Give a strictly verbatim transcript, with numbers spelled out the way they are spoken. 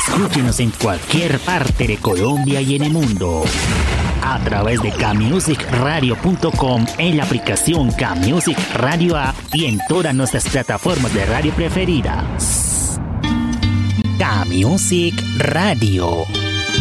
Escúchenos en cualquier parte de Colombia y en el mundo a través de camusic radio punto com, en la aplicación Camusic Radio App y en todas nuestras plataformas de radio preferidas. Camusic Radio.